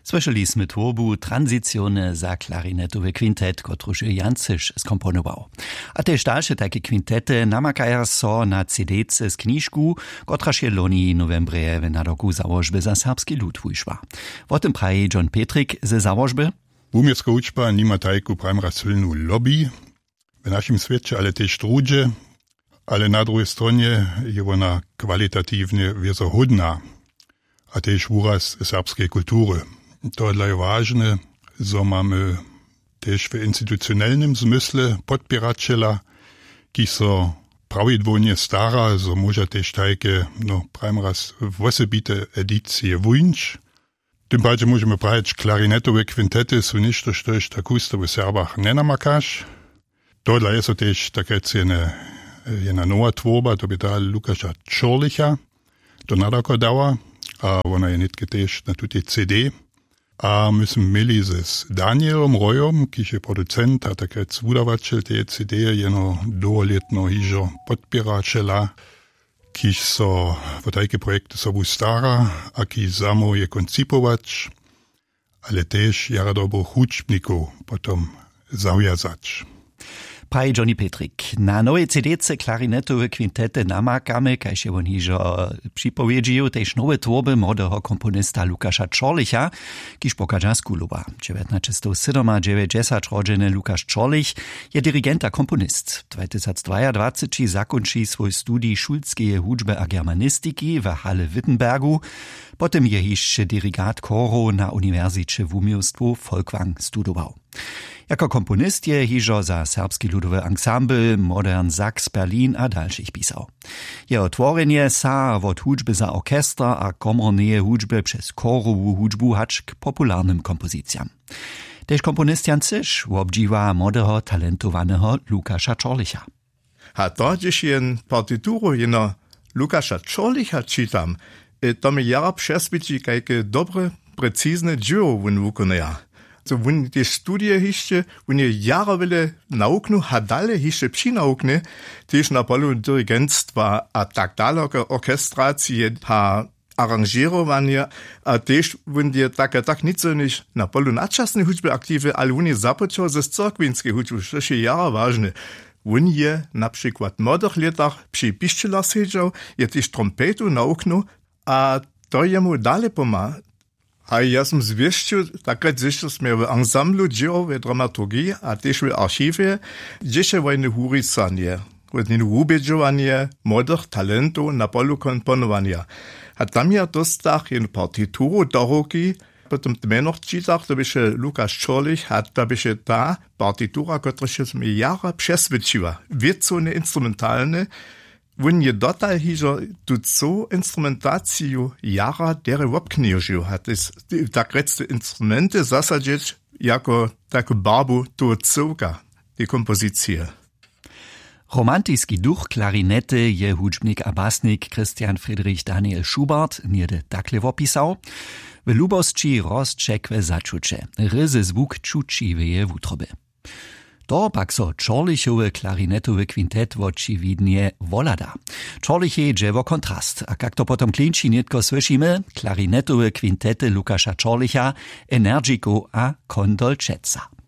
Słyszeliśmy tworbu tranzycjone za klarinetowy kwintet, kotruż Jan Cysz skomponował. A też dalsze takie kwintety namakają so na CD-ce z kniżku, kotraż je loni novembre w naroku założby za serbski lud wyszła. O tym praje John Petrik ze założby. Umiecka uczba nima tajku prajmra silnu lobby w naszym świecie, ale też trudzie, ale na drugiej stronie je ona kwalitatywnie wiezohodna, a też uraz serbskiej kultury. To je ważne, że mamy też w instytucjonalnym zmysle podpieraczela, ki so prawidłownie stara, że może też takie, prajmraz osobite edycje wunsch. Tym bardziej możemy powiedzieć, klarinetowe kwintety są ništo što jest akusto w Serbach nie namakasz. To jest to też taka jedna nowa tworba, to by ta Lukasza Czorlicha, to nadako dała, a ona je nitke też na tutaj CD. A myśmy mieli z Danielom Rojom, kiż je producent, a taka wudawaciel tej CD, jeno doletno hižo podpieračela, kiż so w takie projekty sobu stara, a kiż samo je koncipować, ale też jara dobro hučbników potom zaujazać. Praje Johnny Petrik. Na nowej CD-ce klarinetowe kwintety namakamy, kaj się on hižo připowiedził, też nowe tworby młodego komponista Lukasza Czorlicha, kiż pokaża skuluba. 1997 rodzeny Lukasz Czorlich je dirigent a komponist. 2022 zakończy swój studij szulskie hudźby a germanistiki w Halle Wittenbergu, potem je hiž dirigat choru na Uniwersycie w umiejstwu Folkwang studował. Jako komponist je hižo za serbski ludowy ensemble Modern Sachs Berlin a dalszych pisał. Jeho tworenje sa od hudźby za orkestra a komorneje hudźby przez chorową hudźbu hacz k popularnym kompozycjam. Też komponist Jan Cysz obdziwa młodego, talentowanego Lukasza Czorlicha. A to, gdzieś jen partyturu jeno Lukasza Czorlicha czytam, to mi jara przeswieci kajke dobre, precizne dzieło wun wukoneja. So wun die studie hišće, wun je jara vele nauknu, a dalje hišće přinaukne, tež na polu dirigentstva, a tak dalje orkestracije, a aranžировanje, a tež wun je tak nico niž na polu nadčasne hudžbe aktive, ale wun je započal ze cirkvinske hudžbe, što je jara važne. Wun je na przykład w młodych latach przy piszczelar siedział, je też trompetu nauknu, a to jemu dalej pomaga. A ja sam zwieszczył, takrat żeśmy w ensemblu dzieł w dramaturgii, a też w archiwie, gdzieś wojny huricanie, wojny ubiedziwanie młodych talentów na polu komponowania. A tam ja dostał jedną partituru do ruki, potem menoch czytach, to by się Lukasz Czorlich, a to by się ta partitura, która się mi jara przeswyciła. Wiecone instrumentalne, wun je dotal hižo tu co instrumentaciju jara dere wopknježil, hat is tak recte instrumente zasadzieć jako taku barbu tu coga, die kompozycije. Romantiski duch klarinety je hudźbnik a basnik Christian Friedrich Daniel Schubart niede takle wopisał. W lubosci rozczekwe zaczucie, ryzy zwuk czučiveje wutroby. To pak so Czorlichowy klarinetowy kwintet očividnie volada. Czorlich je dziewo kontrast, a jak to potom klinči nitko słyšimy, klarinetowe kwintety Lukasza Czorlicha energiko a kondolčeca.